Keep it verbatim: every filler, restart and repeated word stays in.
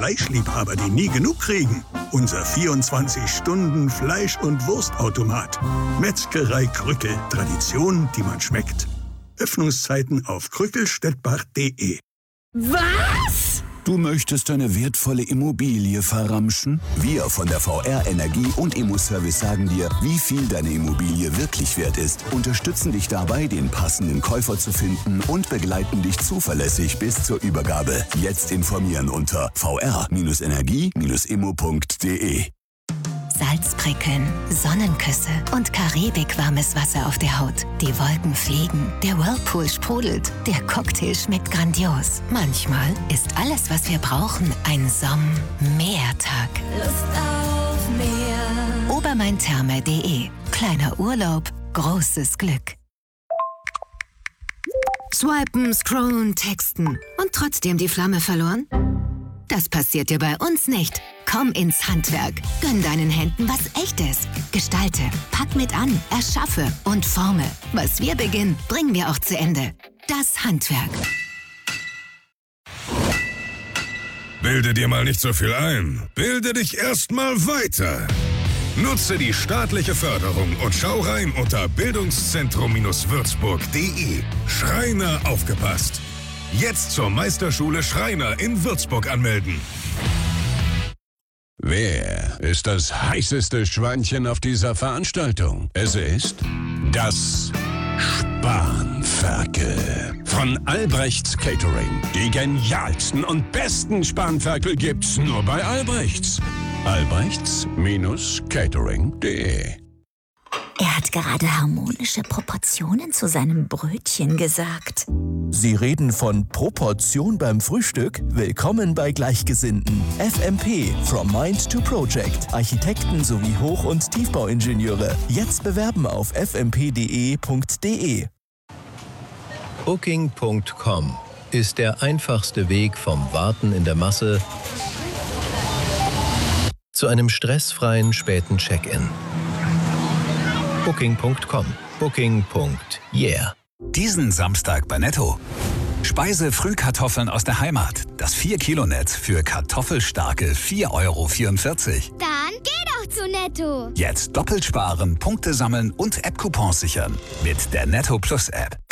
Fleischliebhaber, die nie genug kriegen. Unser vierundzwanzig Stunden Fleisch- und Wurstautomat. Metzgerei Krückel. Tradition, die man schmeckt. Öffnungszeiten auf krückelstettbach punkt de. Was? Du möchtest deine wertvolle Immobilie verramschen? Wir von der V R Energie und Immoservice sagen dir, wie viel deine Immobilie wirklich wert ist, unterstützen dich dabei, den passenden Käufer zu finden und begleiten dich zuverlässig bis zur Übergabe. Jetzt informieren unter v r Energie immo punkt de. Salzprickeln, Sonnenküsse und karibikwarmes Wasser auf der Haut. Die Wolken fliegen, der Whirlpool sprudelt, der Cocktail schmeckt grandios. Manchmal ist alles, was wir brauchen, ein Somm-Mehrtag. Lust auf mehr. Obermaintherme punkt de. Kleiner Urlaub, großes Glück. Swipen, scrollen, texten und trotzdem die Flamme verloren? Das passiert dir bei uns nicht. Komm ins Handwerk. Gönn deinen Händen was Echtes. Gestalte, pack mit an, erschaffe und forme. Was wir beginnen, bringen wir auch zu Ende. Das Handwerk. Bilde dir mal nicht so viel ein. Bilde dich erst mal weiter. Nutze die staatliche Förderung und schau rein unter bildungszentrum Würzburg punkt de. Schreiner aufgepasst. Jetzt zur Meisterschule Schreiner in Würzburg anmelden. Wer ist das heißeste Schweinchen auf dieser Veranstaltung? Es ist das Spanferkel von Albrechts Catering. Die genialsten und besten Spanferkel gibt's nur bei Albrechts. albrechts Catering punkt de. Er hat gerade harmonische Proportionen zu seinem Brötchen gesagt. Sie reden von Proportion beim Frühstück? Willkommen bei Gleichgesinnten. F M P, From Mind to Project. Architekten sowie Hoch- und Tiefbauingenieure. Jetzt bewerben auf f m p punkt d e punkt d e. Booking punkt com ist der einfachste Weg vom Warten in der Masse zu einem stressfreien späten Check-in. Booking punkt com. Booking. Yeah. Diesen Samstag bei Netto. Speise-Frühkartoffeln aus der Heimat. Das vier Kilo Netz für kartoffelstarke vier Euro vierundvierzig. Dann geh doch zu Netto. Jetzt doppelt sparen, Punkte sammeln und App-Coupons sichern. Mit der Netto Plus App.